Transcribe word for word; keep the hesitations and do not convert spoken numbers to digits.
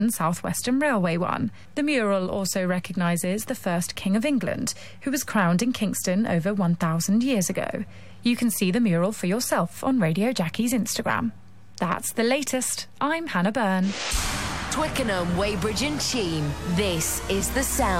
South Western Railway one. The mural also recognises the first King of England, who was crowned in Kingston over one thousand years ago. You can see the mural for yourself on Radio Jackie's Instagram. That's the latest. I'm Hannah Byrne. Twickenham, Weybridge and Cheam. This is The Sound.